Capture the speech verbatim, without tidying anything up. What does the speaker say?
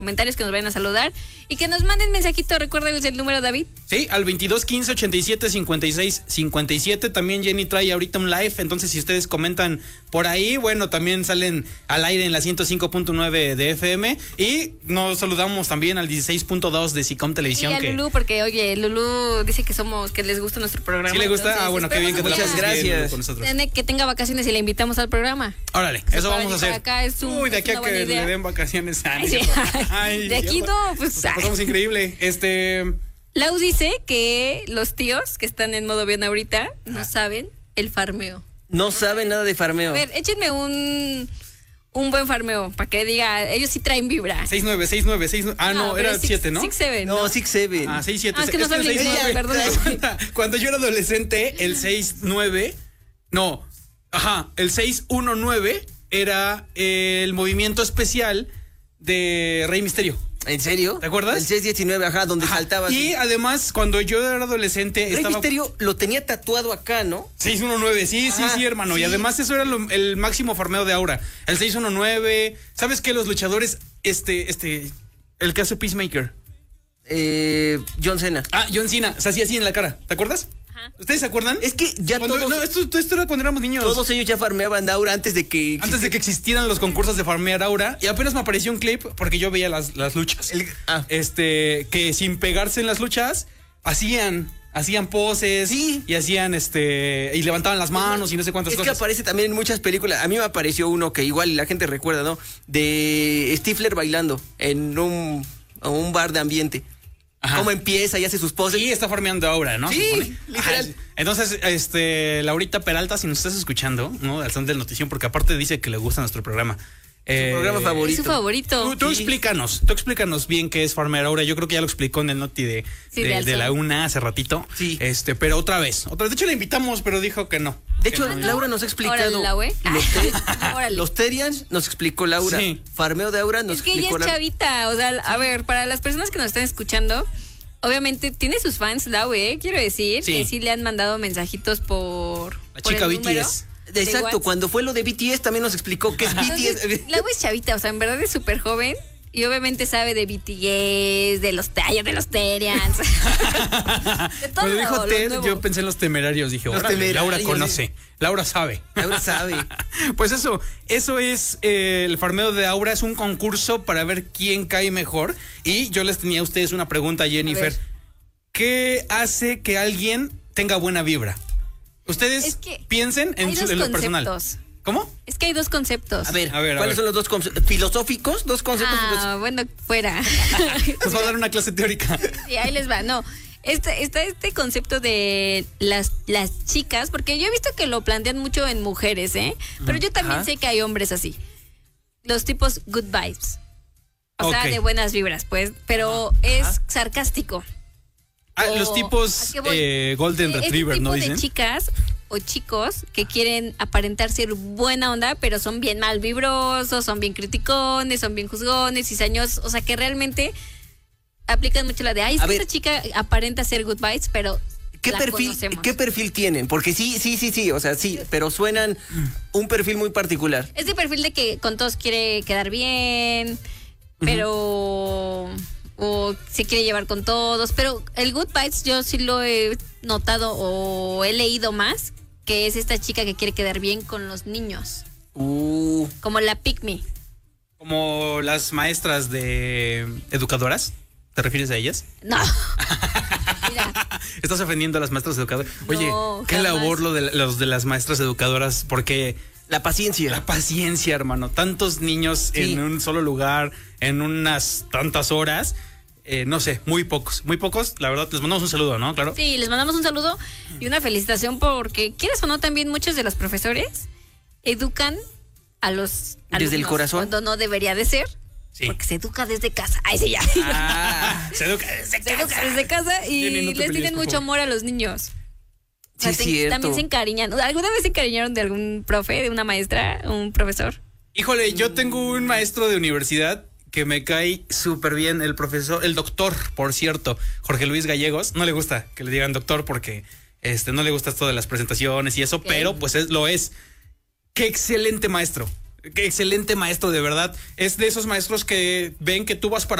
comentarios, que nos vayan a saludar y que nos manden mensajito. Recuerden el número, David. Sí, al veintidós quince ochenta y siete cincuenta y seis cincuenta y siete. También Jenny trae ahorita un live, entonces si ustedes comentan por ahí, bueno, también salen al aire en la ciento cinco punto nueve de F M. Y nos saludamos también al dieciséis punto dos de Sicom Televisión. Y a que... Lulú, porque oye, Lulú dice que somos, que les gusta nuestro programa. ¿Sí le gusta? Entonces, ah, bueno, qué bien que te Muchas gracias. con nosotros. Que tenga vacaciones y le invitamos al programa. Órale, eso vamos a hacer. Acá es un, Uy, de aquí es a una que buena idea. le den vacaciones. Ay, sí. Ay, de aquí ya, no, pues. Nos pasamos increíble. Este. Lau dice que los tíos que están en modo bien ahorita no saben el farmeo. No saben nada de farmeo. A ver, échenme un un buen farmeo para que diga, ellos sí traen vibra. seis nueve, seis nueve, seis nueve. Ah, no, no era six, siete, ¿no? six seven, no, six seven. Ah, seis siete. Ah, es que no saben seis inglés, nueve. perdón. Cuando, cuando yo era adolescente, el seis nueve, no, ajá, el seis uno nueve era el movimiento especial de Rey Misterio. ¿En serio? ¿Te acuerdas? El seis diecinueve, ajá, donde Ajá. saltaba. Y así. además, cuando yo era adolescente, Rey estaba... Misterio lo tenía tatuado acá, ¿no? seis uno nueve, sí, sí, Ajá, sí, hermano. sí. Y además eso era lo- el máximo farmeo de Aura. El seis uno nueve. ¿Sabes qué? Los luchadores, este, este, el que hace Peacemaker. Eh, John Cena. Ah, John Cena, se hacía así en la cara. ¿Te acuerdas? Ajá. ¿Ustedes se acuerdan? Es que ya Cuando- todos, no, esto, esto era cuando éramos niños. todos ellos ya farmeaban Aura antes de que... Antes de que existieran los concursos de farmear Aura. Y apenas me apareció un clip porque yo veía las, las luchas. El- ah. Este, que sin pegarse en las luchas, hacían, hacían poses. Sí. Y hacían, este, y levantaban las manos y no sé cuántas Es que cosas. aparece también en muchas películas. A mí me apareció uno que igual la gente recuerda, ¿no? De Stifler bailando en un, un bar de ambiente. Ajá. Cómo empieza y hace sus poses. Sí, está farmeando ahora, ¿no? Sí, Se supone. literal. Ajá. Entonces, este, Laurita Peralta, si nos estás escuchando, ¿no? Al son del notición, porque aparte dice que le gusta nuestro programa. Eh, programa Es favorito. su favorito. Tú, tú explícanos, tú explícanos bien qué es farmear ahora. Yo creo que ya lo explicó en el noti de, Sí, de, de de Alzón. la UNA hace ratito. Sí. Este, pero otra vez. Otra vez. De hecho, la invitamos, pero dijo que no. De hecho, Que no. Laura nos ha explicado. Órale, la güey. Los, te- Órale. los Terians nos explicó Laura. Sí. Farmeo de Aura nos Es que ella explicó es Laura. chavita, o sea, a ver, para las personas que nos están escuchando, obviamente tiene sus fans, Lau, ¿eh? Quiero decir Sí. que sí le han mandado mensajitos por... La por chica el B T S. número de Exacto, WhatsApp. cuando fue lo de B T S también nos explicó qué es B T Entonces, S. Lau es chavita, o sea, en verdad es súper joven. Y obviamente sabe de B T S, de los tallos, de los Terians. de todo. Cuando dijo lo Ted, nuevo. yo pensé en los temerarios. Dije, Los órale, temerarios, Laura conoce. sí. Laura sabe. Laura sabe. Pues eso, eso es eh, el farmeo de Aura, es un concurso para ver quién cae mejor. Y yo les tenía a ustedes una pregunta, Jennifer. ¿Qué hace que alguien tenga buena vibra? Ustedes Es que piensen en, hay su, dos en lo personal. conceptos. ¿Cómo? Es que hay dos conceptos. A ver, A ver, a ¿cuáles ver. son los dos conceptos? ¿Filosóficos? ¿Dos conceptos? Ah, bueno, fuera. Nos va a dar una clase teórica. Sí, ahí les va. No, este, está este concepto de las, las chicas, porque yo he visto que lo plantean mucho en mujeres, ¿eh? Pero yo también Ajá. sé que hay hombres así. Los tipos good vibes. O Ok. sea, de buenas vibras, pues. Pero es sarcástico. Ah, O- los tipos ¿a qué voy? eh, Golden Este Retriever, tipo ¿no de dicen? chicas o chicos que quieren aparentar ser buena onda, pero son bien mal vibrosos, son bien criticones, son bien juzgones, cizañosos, o sea que realmente aplican mucho la de, ay, es A que ver. esta chica aparenta ser good vibes, pero ¿Qué la perfil, conocemos. ¿Qué perfil tienen? Porque sí, sí, sí, sí, o sea, sí, pero suenan un perfil muy particular. Este perfil de que con todos quiere quedar bien, pero o se quiere llevar con todos, pero el good vibes yo sí lo he notado o he leído más, que es esta chica que quiere quedar bien con los niños, Uh, como la pick me. Como las maestras de educadoras. ¿Te refieres a ellas? No. Mira, Estás ofendiendo a las maestras educadoras. Oye, No, qué jamás. labor lo de los de las maestras educadoras, porque la paciencia. la paciencia, hermano. Tantos niños Sí. en un solo lugar, en unas tantas horas. Eh, no sé, muy pocos, muy pocos. La verdad, les mandamos un saludo, ¿no? Claro. sí, les mandamos un saludo y una felicitación porque, quieres o no, también muchos de los profesores educan a los Desde el alumnos corazón. cuando no debería de ser. Sí. Porque se educa desde casa. Ay, sí, ya. Ah, se educa desde Se educa desde casa y Jenny, no te les pelees, tienen por mucho favor. amor a los niños. O sea, Sí, es te- cierto. también se encariñan. ¿Alguna vez se encariñaron de algún profe, de una maestra, un profesor? Híjole, yo tengo un maestro de universidad que me cae súper bien, el profesor, el doctor, por cierto, Jorge Luis Gallegos. No le gusta que le digan doctor porque este no le gusta esto de las presentaciones y eso, Ok. pero pues es, lo es. Qué excelente maestro. Qué excelente maestro, de verdad. Es de esos maestros que ven que tú vas para